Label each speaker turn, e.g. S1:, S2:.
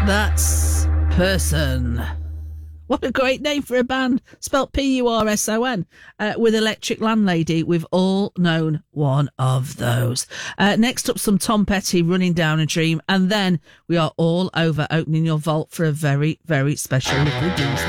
S1: That's Person. What a great name for a band, spelt P-U-R-S-O-N, with Electric Landlady. We've all known one of those. Next up, some Tom Petty, Running Down a Dream, and then we are all over opening your vault for a very, very special little doozy.